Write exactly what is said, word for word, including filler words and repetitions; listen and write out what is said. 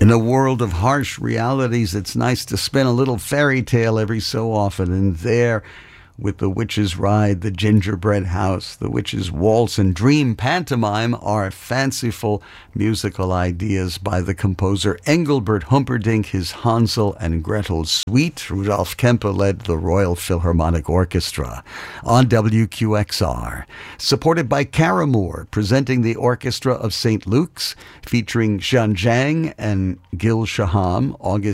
In a world of harsh realities, it's nice to spin a little fairy tale every so often. And there, with The Witch's Ride, The Gingerbread House, The Witch's Waltz, and Dream Pantomime are fanciful musical ideas by the composer Engelbert Humperdinck. His Hansel and Gretel Suite. Rudolf Kempe led the Royal Philharmonic Orchestra on W Q X R. Supported by Caramoor, presenting the Orchestra of Saint Luke's, featuring Shan Zhang and Gil Shaham, August